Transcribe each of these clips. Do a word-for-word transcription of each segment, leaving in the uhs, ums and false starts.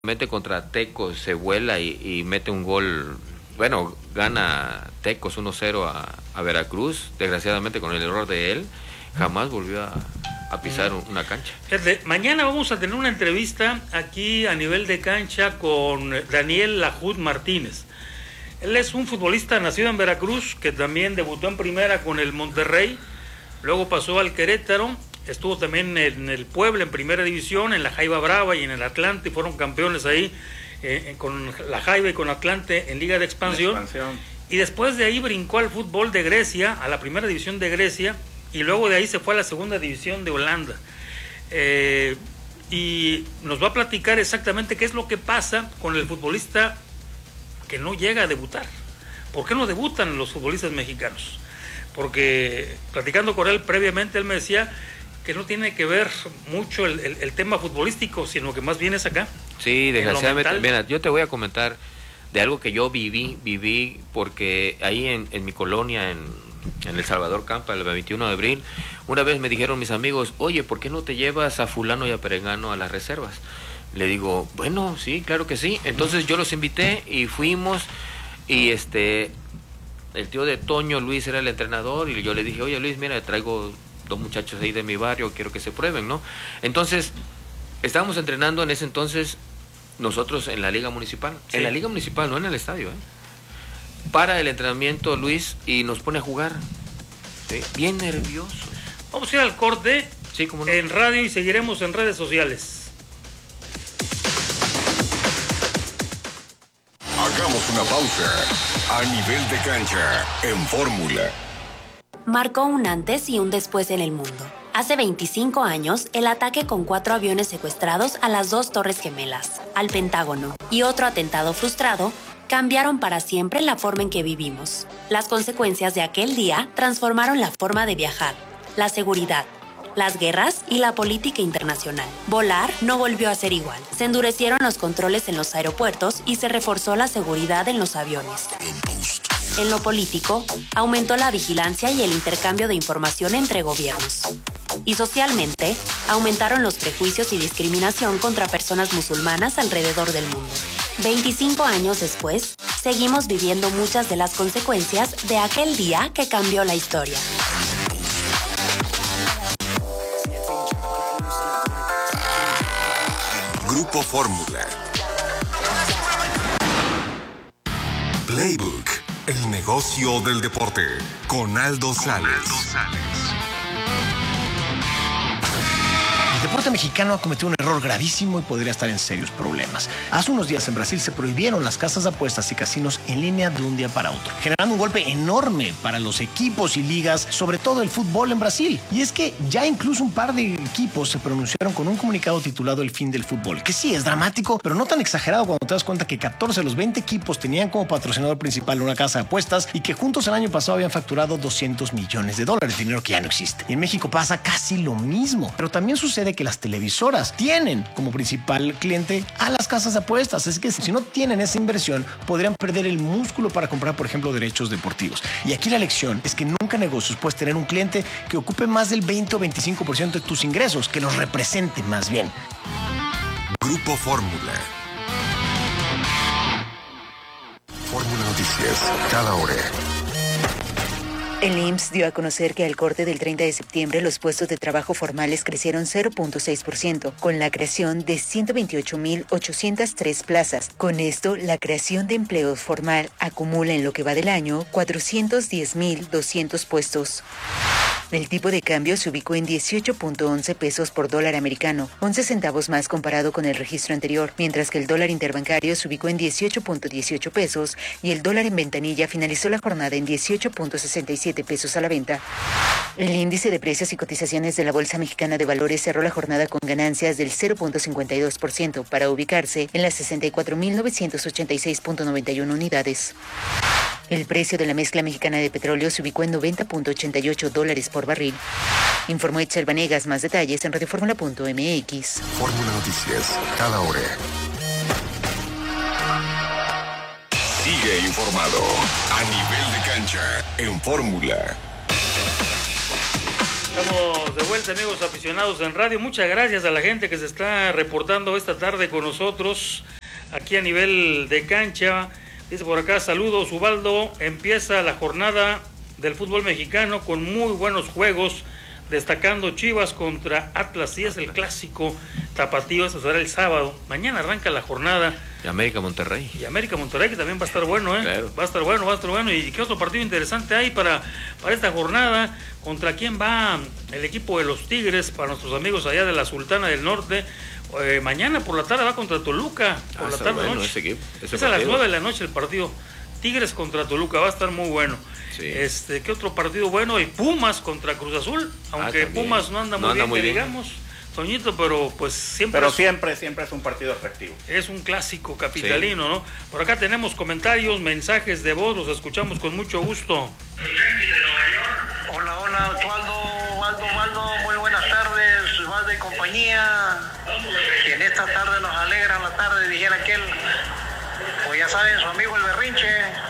Mete contra Tecos, se vuela y, y mete un gol. Bueno, gana Tecos uno cero a, a Veracruz. Desgraciadamente, con el error de él, jamás volvió a, a pisar un, una cancha. Fíjate, mañana vamos a tener una entrevista aquí a nivel de cancha con Daniel Lajud Martínez. Él es un futbolista nacido en Veracruz que también debutó en primera con el Monterrey, luego pasó al Querétaro. Estuvo también en el Puebla en primera división, en la Jaiba Brava y en el Atlante, fueron campeones ahí eh, con la Jaiba y con Atlante en Liga de Expansión. Expansión. Y después de ahí brincó al fútbol de Grecia, a la primera división de Grecia, y luego de ahí se fue a la segunda división de Holanda. Eh, y nos va a platicar exactamente qué es lo que pasa con el futbolista que no llega a debutar. ¿Por qué no debutan los futbolistas mexicanos? Porque platicando con él previamente, él me decía que no tiene que ver mucho el, el, el tema futbolístico, sino que más bien es acá. Sí, desgraciadamente. Mira, yo te voy a comentar de algo que yo viví, viví porque ahí en, en mi colonia, en, en El Salvador Campa, el veintiuno de abril, una vez me dijeron mis amigos, oye, ¿por qué no te llevas a fulano y a perengano a las reservas? Le digo, bueno, sí, claro que sí. Entonces yo los invité y fuimos y este... el tío de Toño, Luis, era el entrenador, y yo le dije, oye Luis, mira, traigo dos muchachos ahí de mi barrio, quiero que se prueben, ¿no? Entonces, estábamos entrenando en ese entonces nosotros en la Liga Municipal, sí. En la Liga Municipal, no en el estadio, ¿eh? Para el entrenamiento Luis y nos pone a jugar, ¿sí? Bien nerviosos. Vamos a ir al corte, sí, ¿cómo no? En radio, y seguiremos en redes sociales. Hagamos una pausa. A nivel de cancha, en Fórmula. Marcó un antes y un después en el mundo. Hace veinticinco años, el ataque con cuatro aviones secuestrados a las dos Torres Gemelas, al Pentágono, y otro atentado frustrado, cambiaron para siempre la forma en que vivimos. Las consecuencias de aquel día transformaron la forma de viajar, la seguridad, las guerras y la política internacional. Volar no volvió a ser igual. Se endurecieron los controles en los aeropuertos y se reforzó la seguridad en los aviones. En lo político, aumentó la vigilancia y el intercambio de información entre gobiernos. Y socialmente, aumentaron los prejuicios y discriminación contra personas musulmanas alrededor del mundo. veinticinco años después, seguimos viviendo muchas de las consecuencias de aquel día que cambió la historia. Grupo Fórmula. Playbook, el negocio del deporte, con Aldo Sales. El deporte mexicano ha cometido un error gravísimo y podría estar en serios problemas. Hace unos días en Brasil se prohibieron las casas de apuestas y casinos en línea de un día para otro, generando un golpe enorme para los equipos y ligas, sobre todo el fútbol en Brasil. Y es que ya incluso un par de equipos se pronunciaron con un comunicado titulado El fin del fútbol, que sí es dramático, pero no tan exagerado cuando te das cuenta que catorce de los veinte equipos tenían como patrocinador principal una casa de apuestas y que juntos el año pasado habían facturado doscientos millones de dólares, dinero que ya no existe. Y en México pasa casi lo mismo, pero también sucede que las televisoras tienen como principal cliente a las casas de apuestas. Es que si no tienen esa inversión, podrían perder el músculo para comprar, por ejemplo, derechos deportivos. Y aquí la lección es que nunca en negocios puedes tener un cliente que ocupe más del veinte o veinticinco por ciento de tus ingresos, que los represente más bien. Grupo Fórmula. Fórmula Noticias, cada hora. El I M S S dio a conocer que al corte del treinta de septiembre los puestos de trabajo formales crecieron cero punto seis por ciento, con la creación de ciento veintiocho mil ochocientas tres plazas. Con esto, la creación de empleo formal acumula en lo que va del año cuatrocientos diez mil doscientos puestos. El tipo de cambio se ubicó en dieciocho punto once pesos por dólar americano, once centavos más comparado con el registro anterior, mientras que el dólar interbancario se ubicó en dieciocho punto dieciocho pesos y el dólar en ventanilla finalizó la jornada en dieciocho punto sesenta y siete pesos a la venta. El índice de precios y cotizaciones de la Bolsa Mexicana de Valores cerró la jornada con ganancias del cero punto cincuenta y dos por ciento para ubicarse en las sesenta y cuatro mil novecientos ochenta y seis punto noventa y uno unidades. El precio de la mezcla mexicana de petróleo se ubicó en noventa punto ochenta y ocho dólares por barril. Informó Itzel Vanegas. Más detalles en radioformula punto m x. Fórmula Noticias, cada hora. Sigue informado a nivel de cancha en Fórmula. Estamos de vuelta, amigos aficionados en radio. Muchas gracias a la gente que se está reportando esta tarde con nosotros aquí a nivel de cancha. Dice por acá, saludos Ubaldo, empieza la jornada del fútbol mexicano con muy buenos juegos, destacando Chivas contra Atlas, y es el clásico tapatío, eso será el sábado. Mañana arranca la jornada. Y América Monterrey. Y América Monterrey, que también va a estar bueno, ¿eh? Claro. Va a estar bueno, va a estar bueno. ¿Y qué otro partido interesante hay para, para esta jornada? ¿Contra quién va el equipo de los Tigres? Para nuestros amigos allá de la Sultana del Norte. Eh, mañana por la tarde va contra Toluca. Por Ah, la está tarde bueno noche. ese equipo, ese Es a las partido. nueve de la noche el partido. Tigres contra Toluca, va a estar muy bueno. Sí. Este, ¿qué otro partido bueno? El Pumas contra Cruz Azul, aunque Ah, también. Pumas no anda muy, No anda bien, muy que bien. digamos, Toñito, pero pues siempre Pero es, siempre, siempre es un partido atractivo. es un clásico capitalino, ¿no? Por acá tenemos comentarios, mensajes de voz, los escuchamos con mucho gusto. Hola, hola, Osvaldo, Osvaldo, Osvaldo, muy buenas tardes, Osvaldo y compañía, que en esta tarde nos alegran la tarde, dijera aquel, pues ya saben, su amigo el Berrinche,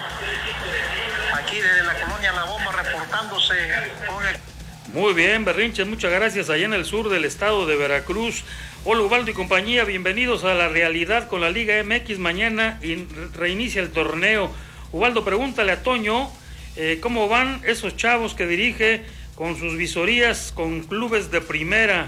aquí desde la colonia La Bomba reportándose con el... Muy bien, Berrinches, muchas gracias, allá en el sur del estado de Veracruz. Hola, Ubaldo y compañía, bienvenidos a la realidad con la Liga M X, mañana y reinicia el torneo. Ubaldo, pregúntale a Toño, eh, ¿cómo van esos chavos que dirige con sus visorías con clubes de primera?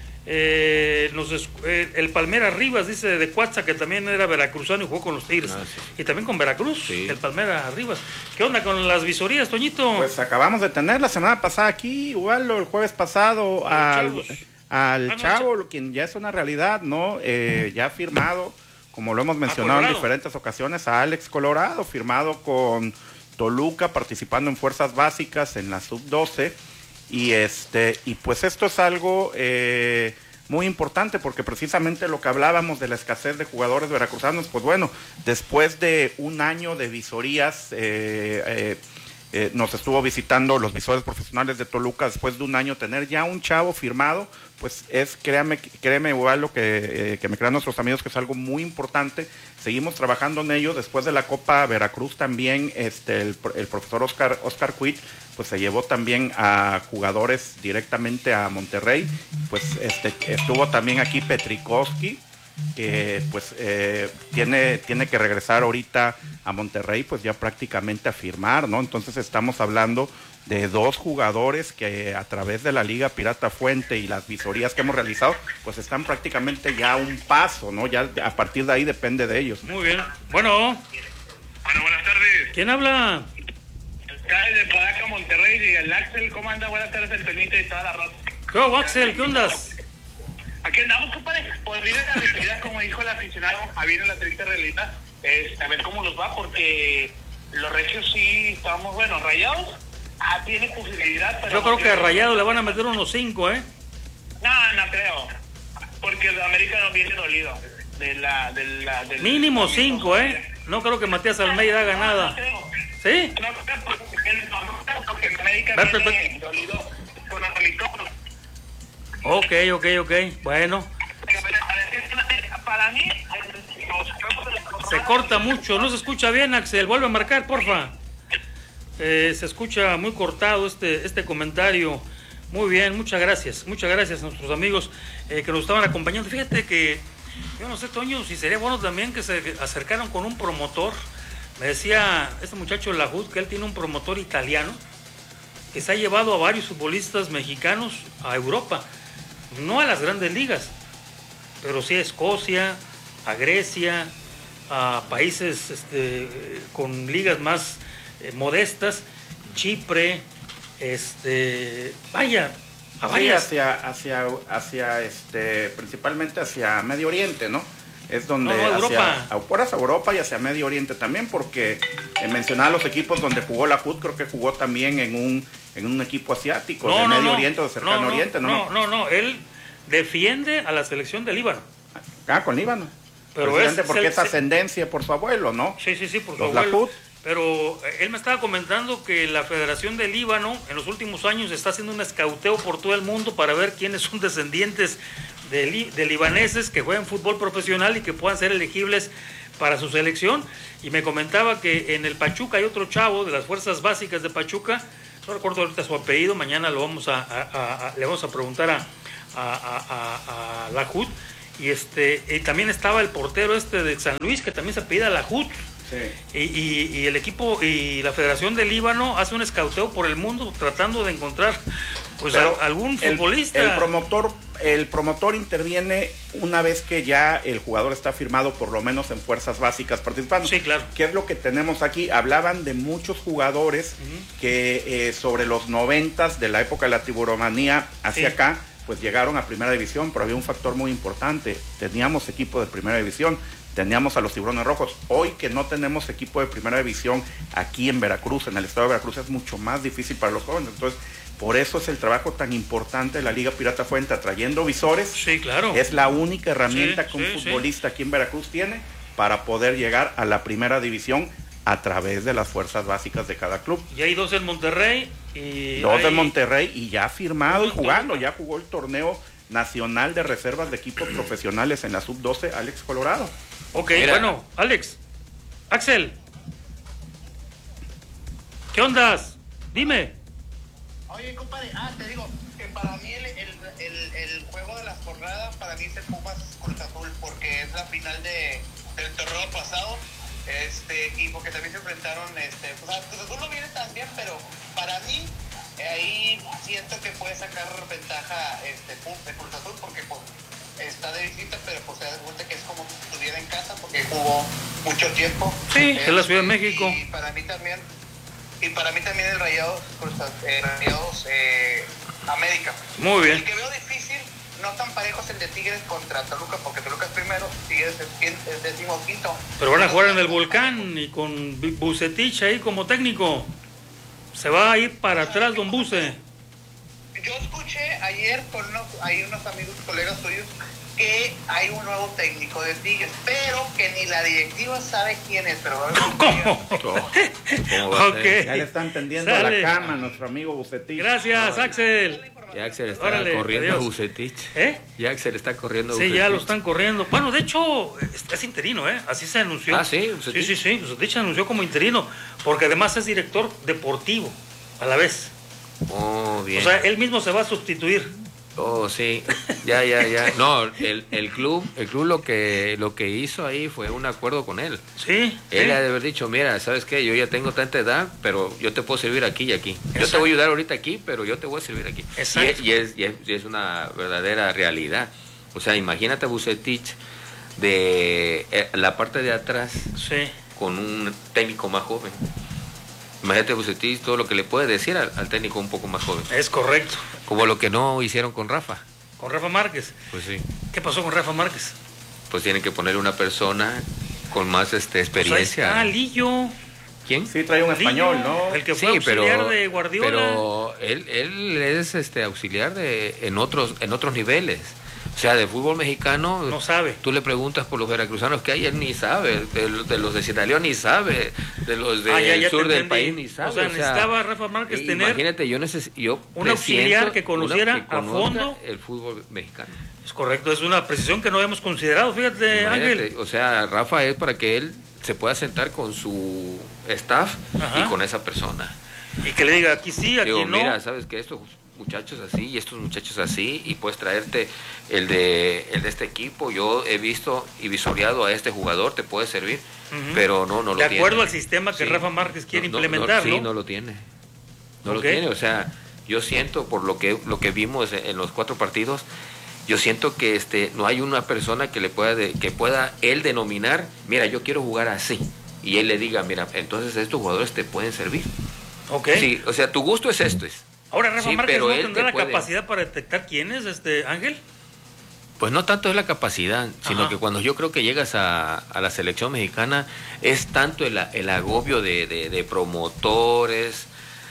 Eh, nos, eh, el Palmera Rivas dice de Cuatza, que también era veracruzano y jugó con los Tigres, Ah, sí. y también con Veracruz, Sí. el Palmera Rivas. ¿Qué onda con las visorías, Toñito? Pues acabamos de tener la semana pasada aquí, igual el jueves pasado, Los al, chavos. al Ah, no, Chavo, quien ya es una realidad, ¿no? Eh, ya firmado, como lo hemos mencionado en Colorado. diferentes ocasiones, a Alex Colorado, firmado con Toluca, participando en fuerzas básicas en la sub doce. Y este y pues esto es algo eh, muy importante, porque precisamente lo que hablábamos de la escasez de jugadores veracruzanos, pues bueno, después de un año de visorías, eh, eh, eh, nos estuvo visitando los visores profesionales de Toluca, después de un año tener ya un chavo firmado, pues es, créame, créeme igual lo que, eh, que me crean nuestros amigos, que es algo muy importante. Seguimos trabajando en ello. Después de la Copa Veracruz también, este, el, el profesor Oscar, Oscar Cuit, pues se llevó también a jugadores directamente a Monterrey. Pues este, estuvo también aquí Petrikowski, que pues eh, tiene, tiene que regresar ahorita a Monterrey, pues ya prácticamente a firmar, ¿no? Entonces estamos hablando de dos jugadores que a través de la Liga Pirata Fuente y las visorías que hemos realizado, pues están prácticamente ya a un paso, ¿no? Ya a partir de ahí depende de ellos. Muy bien. Bueno, Bueno, buenas tardes. ¿quién habla? Acá desde Podaca, Monterrey, y el Axel, ¿cómo anda? Buenas tardes, el Penito y toda la raza. ¿Qué onda, Axel? ¿Qué ondas? Aquí andamos, compadre. Pues viene la realidad, como dijo el aficionado, a viene la triste realidad. Es, a ver cómo nos va, porque los Regios sí estamos, bueno, Rayados. Ah, tiene posibilidad, pero... Yo creo que a Rayado le van a meter unos cinco, ¿eh? No, no creo. Porque el América no viene dolido. De la, de la, del... Mínimo cinco, ¿eh? No creo que Matías Almeida haga No, nada. no creo. ¿Sí? No creo porque, no, no creo porque el América Ve, ve, ve. viene dolido con Angelito. Ok, ok, ok. Bueno, Para mí, se corta mucho. No se escucha bien, Axel. Vuelve a marcar, porfa. Eh, se escucha muy cortado este, este comentario. Muy bien, muchas gracias. Muchas gracias a nuestros amigos eh, que nos estaban acompañando. Fíjate que, yo no sé, Toño, si sería bueno también que se acercaran con un promotor. Me decía este muchacho Lajud que él tiene un promotor italiano que se ha llevado a varios futbolistas mexicanos a Europa. No a las grandes ligas, pero sí a Escocia, a Grecia, a países este, con ligas más eh, modestas, Chipre, este, vaya, a Sí, varias. hacia, hacia, hacia este, principalmente hacia Medio Oriente, ¿no? Es donde No, no, Europa. hacia, a, hacia Europa y hacia Medio Oriente también, porque eh, mencionaba los equipos donde jugó la J U D, creo que jugó también en un, en un equipo asiático, de Medio Oriente o de Cercano no, no, Oriente, ¿no? No, no, no, él defiende a la selección del Líbano. Ah, con Líbano. Pero Precisamente es- porque se- es se- ascendencia por su abuelo, ¿no? Sí, sí, sí, por su Los abuelo. Lajud. Pero eh, él me estaba comentando que la Federación del Líbano en los últimos años está haciendo un escauteo por todo el mundo para ver quiénes son descendientes de, li- de libaneses que juegan fútbol profesional y que puedan ser elegibles para su selección. Y me comentaba que en el Pachuca hay otro chavo de las fuerzas básicas de Pachuca, no recuerdo ahorita su apellido, mañana lo vamos a, a, a, a le vamos a preguntar a, a, a, a, a Lahoud. Y este y también estaba el portero este de San Luis, que también se apellida Lahoud. Sí. Y, y, y el equipo y la Federación del Líbano hace un escauteo por el mundo tratando de encontrar pues a, algún futbolista. El, el promotor el promotor interviene una vez que ya el jugador está firmado, por lo menos en fuerzas básicas participando. Sí, claro. ¿Qué es lo que tenemos aquí? Hablaban de muchos jugadores uh-huh. que eh, sobre los noventas de la época de la tiburomanía hacia sí. acá, pues llegaron a primera división, pero había un factor muy importante. Teníamos equipo de primera división. Teníamos a los Tiburones Rojos. Hoy que no tenemos equipo de primera división aquí en Veracruz, en el estado de Veracruz, es mucho más difícil para los jóvenes. Entonces, por eso es el trabajo tan importante de la Liga Pirata Fuente, trayendo visores. Sí, claro. Es la única herramienta sí, que un sí, futbolista sí. aquí en Veracruz tiene para poder llegar a la primera división a través de las fuerzas básicas de cada club. Y hay dos en Monterrey. Y dos hay... de Monterrey y ya firmado y jugando. Ya jugó el torneo nacional de reservas de equipos profesionales en la sub doce, Alex Colorado. Ok, Mira. bueno, Alex, Axel, ¿qué ondas? Dime. Oye, compadre, ah, te digo que para mí el, el, el, el juego de la jornada, para mí es el Pumas Cruz Azul, porque es la final de, del torneo pasado, este, y porque también se enfrentaron, este, o sea, Cruz Azul no viene tan bien, pero para mí, eh, ahí siento que puede sacar ventaja este, de Cruz Azul, porque pues, está de visita, pero pues se da cuenta que es como si estuviera en casa porque jugó mucho tiempo. Sí, es la Ciudad de México. Y para mí también, y para mí también el Rayados, eh, Rayados eh, América. Muy bien. El que veo difícil, no tan parejos el de Tigres contra Toluca, porque Toluca es primero, Tigres es decimoquinto. Pero van a jugar en el Volcán y con Bucetich ahí como técnico. Se va a ir para atrás Don Buce. Yo escuché ayer con unos, hay unos amigos, colegas tuyos, que hay un nuevo técnico de Tigres, pero que ni la directiva sabe quién es. Pero ¿Cómo? ¿Cómo okay. Ya le están tendiendo Sale. la cama a nuestro amigo Bucetich. Gracias, no, Axel. Ya Axel está Órale, corriendo adiós. a Bucetich. ¿Eh? Ya Axel está corriendo a Sí, Bucetich. ya lo están corriendo. Bueno, de hecho, es interino, ¿eh? Así se anunció. Ah, sí, Bucetich. Sí, sí, sí. Bucetich se anunció como interino, porque además es director deportivo a la vez. Oh, bien. O sea, él mismo se va a sustituir. Oh, sí, ya, ya, ya. No, el, el club, el club lo que lo que hizo ahí fue un acuerdo con él. Sí. Él sí. ha de haber dicho, mira, ¿sabes qué? Yo ya tengo tanta edad, pero yo te puedo servir aquí y aquí. Exacto. Yo te voy a ayudar ahorita aquí, pero yo te voy a servir aquí. Exacto. Y es, y es, y es una verdadera realidad. O sea, imagínate a Bucetich de eh, la parte de atrás sí. con un técnico más joven. Imagínate Bucetich todo lo que le puede decir al, al técnico un poco más joven. Es correcto. Como lo que no hicieron con Rafa. Con Rafa Márquez. Pues sí. ¿Qué pasó con Rafa Márquez? Pues tienen que ponerle una persona con más este experiencia. Pues ahí está, Lillo. ¿Quién? Sí, trae un Lillo, español, ¿no? El que fue sí, auxiliar pero, de Guardiola. Pero él, él es este auxiliar de en otros en otros niveles. O sea, de fútbol mexicano. No sabe. Tú le preguntas por los veracruzanos que hay, él ni sabe. De, de los de Ciudad León ni sabe. De los del ah, ya, ya sur del país ni sabe. O sea, necesitaba Rafa Márquez eh, tener. Imagínate, yo necesito. Yo un auxiliar que conociera una, que a fondo el fútbol mexicano. Es correcto, es una precisión que no habíamos considerado. Fíjate, Imagínate, Ángel. O sea, Rafa es para que él se pueda sentar con su staff Ajá. y con esa persona. Y que le diga aquí sí, aquí Digo, no. Mira, sabes que estos muchachos así y estos muchachos así y puedes traerte el de el de este equipo. Yo he visto y visoreado a este jugador, te puede servir, uh-huh. pero no, no lo tiene. tiene. De acuerdo al sistema que sí. Rafa Márquez quiere no, implementar, no, ¿no? Sí, no lo tiene. No okay. lo tiene, o sea, yo siento por lo que lo que vimos en los cuatro partidos, yo siento que este no hay una persona que le pueda de, que pueda él denominar, mira, yo quiero jugar así y él le diga, mira, entonces estos jugadores te pueden servir. Okay. Sí, o sea, tu gusto es esto es. Ahora Rafa sí, Márquez no tendrá la puede... capacidad para detectar quién es, este Ángel. Pues no tanto es la capacidad, sino Ajá. que cuando yo creo que llegas a, a la selección mexicana es tanto el, el agobio de, de, de promotores,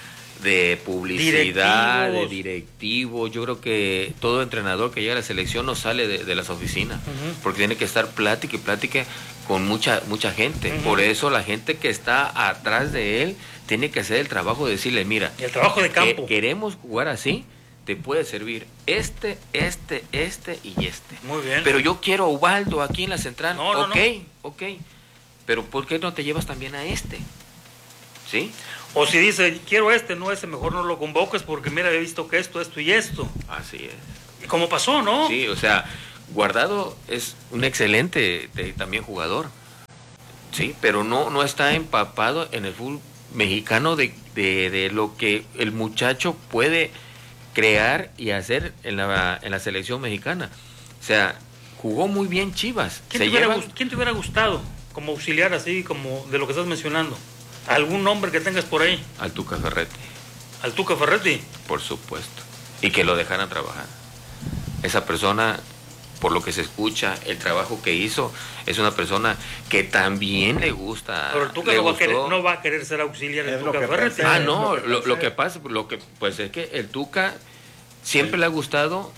de publicidad, directivos. de directivos. Yo creo que todo entrenador que llega a la selección no sale de, de las oficinas, uh-huh. porque tiene que estar plática y plática con mucha mucha gente. Uh-huh. Por eso la gente que está atrás de él tiene que hacer el trabajo de decirle, mira, y el trabajo de campo. Que queremos jugar así, te puede servir este, este, este y este. Muy bien. Pero yo quiero a Ubaldo aquí en la central. No, no, ok, no. ok. Pero ¿por qué no te llevas también a este? ¿Sí? O si dice, quiero este, no ese, mejor no lo convoques porque mira, he visto que esto, esto y esto. Así es. Como pasó, ¿no? Sí, o sea, Guardado es un excelente de, también jugador. Sí, pero no, no está empapado en el fútbol mexicano de, de, de lo que el muchacho puede crear y hacer en la, en la selección mexicana. O sea, jugó muy bien Chivas. ¿Quién, Se te hubiera, lleva... ¿Quién te hubiera gustado como auxiliar así, como de lo que estás mencionando? ¿Algún nombre que tengas por ahí? Al Tuca Ferretti. ¿Al Tuca Ferretti? Por supuesto. Y que lo dejaran trabajar. Esa persona, por lo que se escucha, el trabajo que hizo, es una persona que también le gusta. Pero el Tuca no va, a querer, no va a querer ser auxiliar del Tuca Ferretti. Ah, no, lo, lo, lo que pasa, lo que, pues es que el Tuca siempre sí. le ha gustado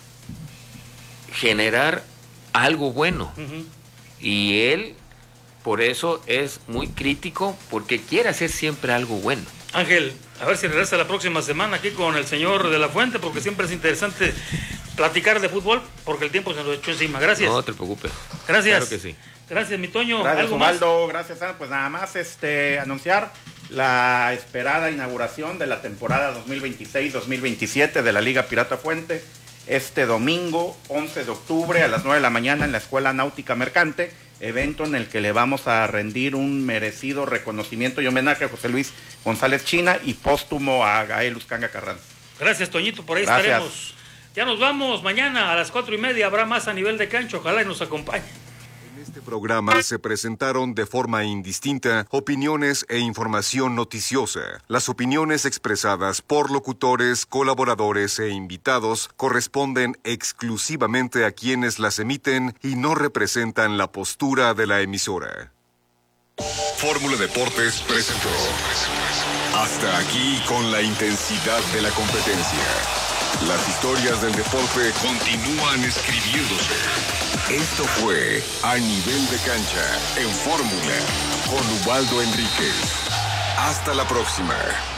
generar algo bueno. Uh-huh. Y él, por eso es muy crítico, porque quiere hacer siempre algo bueno. Ángel, a ver si regresa la próxima semana aquí con el señor de la Fuente, porque siempre es interesante platicar de fútbol, porque el tiempo se nos echó encima. Gracias. No te preocupes. Gracias. Claro que sí. Gracias, mi Toño. Gracias, ¿Algo Osvaldo. Gracias, Ana. Pues nada más este, anunciar la esperada inauguración de la temporada dos mil veintiséis dos mil veintisiete de la Liga Pirata Fuente, este domingo once de octubre a las nueve de la mañana en la Escuela Náutica Mercante, evento en el que le vamos a rendir un merecido reconocimiento y homenaje a José Luis González China y póstumo a Gael Uscanga Carranza. Gracias, Toñito, por ahí Gracias. estaremos. Ya nos vamos, mañana a las cuatro y media habrá más a nivel de cancha, ojalá y nos acompañe. En este programa se presentaron de forma indistinta opiniones e información noticiosa. Las opiniones expresadas por locutores, colaboradores e invitados corresponden exclusivamente a quienes las emiten y no representan la postura de la emisora. Fórmula Deportes presentó. Hasta aquí con la intensidad de la competencia. Las historias del deporte continúan escribiéndose. Esto fue A Nivel de Cancha en Fórmula con Ubaldo Enríquez. Hasta la próxima.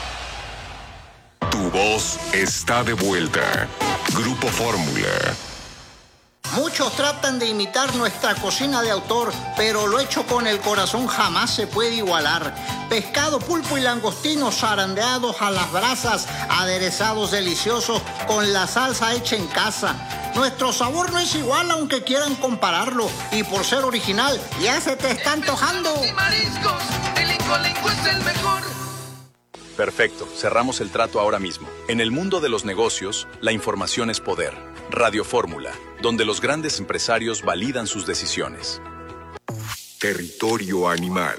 Tu voz está de vuelta. Grupo Fórmula. Muchos tratan de imitar nuestra cocina de autor, pero lo hecho con el corazón jamás se puede igualar. Pescado, pulpo y langostinos zarandeados a las brasas, aderezados deliciosos con la salsa hecha en casa. Nuestro sabor no es igual aunque quieran compararlo, y por ser original ya se te está antojando. Y mariscos, el Incolenco es el mejor. Perfecto, cerramos el trato ahora mismo. En el mundo de los negocios, la información es poder. Radio Fórmula, donde los grandes empresarios validan sus decisiones. Territorio animal.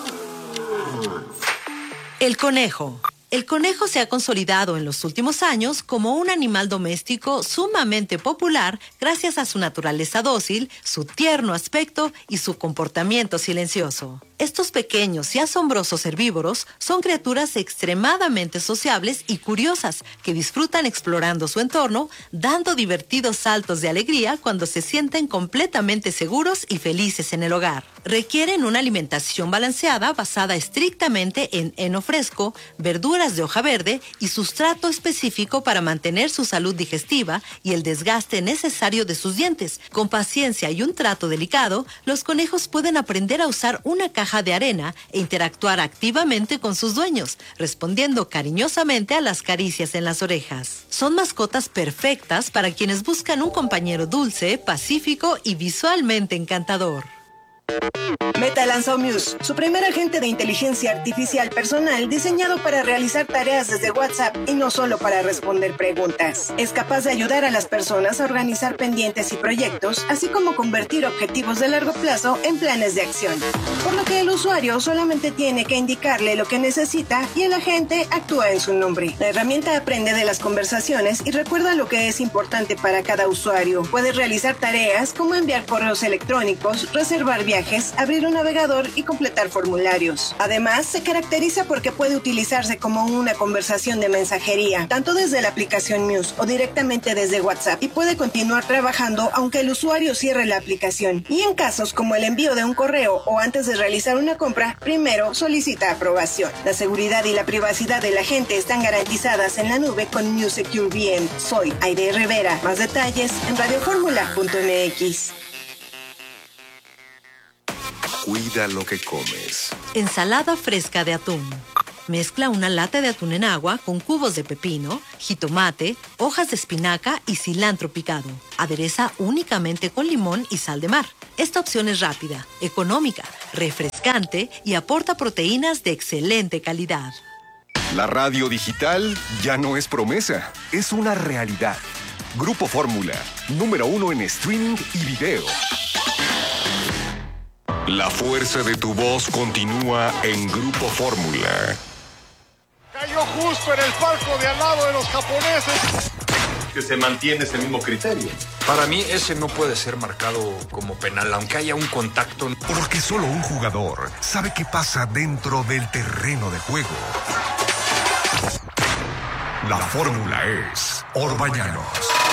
El conejo. El conejo se ha consolidado en los últimos años como un animal doméstico sumamente popular gracias a su naturaleza dócil, su tierno aspecto y su comportamiento silencioso. Estos pequeños y asombrosos herbívoros son criaturas extremadamente sociables y curiosas que disfrutan explorando su entorno, dando divertidos saltos de alegría cuando se sienten completamente seguros y felices en el hogar. Requieren una alimentación balanceada basada estrictamente en heno fresco, verduras de hoja verde y sustrato específico para mantener su salud digestiva y el desgaste necesario de sus dientes. Con paciencia y un trato delicado, los conejos pueden aprender a usar una caja de arena e interactuar activamente con sus dueños, respondiendo cariñosamente a las caricias en las orejas. Son mascotas perfectas para quienes buscan un compañero dulce, pacífico y visualmente encantador. Meta lanzó Muse, su primer agente de inteligencia artificial personal diseñado para realizar tareas desde WhatsApp y no solo para responder preguntas. Es capaz de ayudar a las personas a organizar pendientes y proyectos, así como convertir objetivos de largo plazo en planes de acción. Por lo que el usuario solamente tiene que indicarle lo que necesita y el agente actúa en su nombre. La herramienta aprende de las conversaciones y recuerda lo que es importante para cada usuario. Puede realizar tareas como enviar correos electrónicos, reservar viajes, abrir un navegador y completar formularios. Además, se caracteriza porque puede utilizarse como una conversación de mensajería, tanto desde la aplicación Muse o directamente desde WhatsApp, y puede continuar trabajando aunque el usuario cierre la aplicación. Y en casos como el envío de un correo o antes de realizar una compra, primero solicita aprobación. La seguridad y la privacidad de la gente están garantizadas en la nube con Muse Secure V M. Soy Aide Rivera. Más detalles en radio fórmula punto m x. Cuida lo que comes. Ensalada fresca de atún. Mezcla una lata de atún en agua con cubos de pepino, jitomate, hojas de espinaca y cilantro picado. Adereza únicamente con limón y sal de mar. Esta opción es rápida, económica, refrescante y aporta proteínas de excelente calidad. La radio digital ya no es promesa, es una realidad. Grupo Fórmula, número uno en streaming y video. La fuerza de tu voz continúa en Grupo Fórmula. Cayó justo en el palco de al lado de los japoneses. Que se mantiene ese mismo criterio. Para mí ese no puede ser marcado como penal, aunque haya un contacto. Porque solo un jugador sabe qué pasa dentro del terreno de juego. La fórmula es Orbañanos.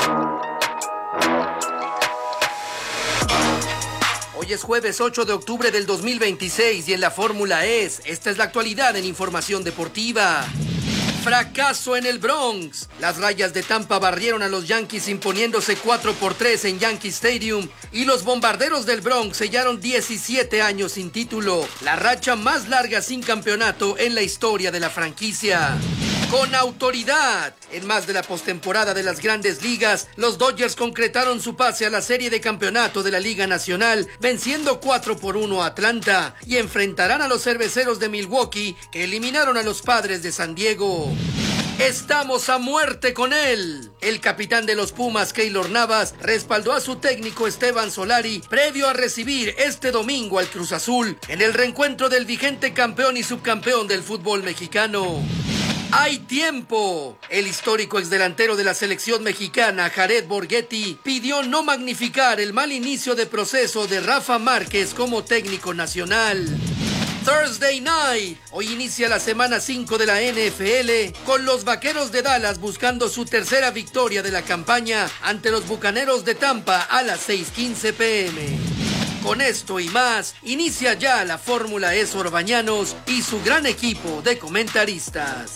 Hoy es jueves ocho de octubre del dos mil veintiséis y en la fórmula es, esta es la actualidad en información deportiva. Fracaso en el Bronx. Las Rayas de Tampa barrieron a los Yankees imponiéndose cuatro por tres en Yankee Stadium y los Bombarderos del Bronx sellaron diecisiete años sin título, la racha más larga sin campeonato en la historia de la franquicia. Con autoridad, en más de la postemporada de las Grandes Ligas, los Dodgers concretaron su pase a la serie de campeonato de la Liga Nacional, venciendo cuatro por uno a Atlanta, y enfrentarán a los Cerveceros de Milwaukee, que eliminaron a los Padres de San Diego. Estamos a muerte con él. El capitán de los Pumas, Keylor Navas, respaldó a su técnico Esteban Solari previo a recibir este domingo al Cruz Azul en el reencuentro del vigente campeón y subcampeón del fútbol mexicano. ¡Hay tiempo! El histórico exdelantero de la selección mexicana, Jared Borghetti, pidió no magnificar el mal inicio de proceso de Rafa Márquez como técnico nacional. Thursday Night. Hoy inicia la semana cinco de la N F L con los Vaqueros de Dallas buscando su tercera victoria de la campaña ante los Bucaneros de Tampa a las seis quince pm. Con esto y más, inicia ya la Fórmula E Orbañanos y su gran equipo de comentaristas.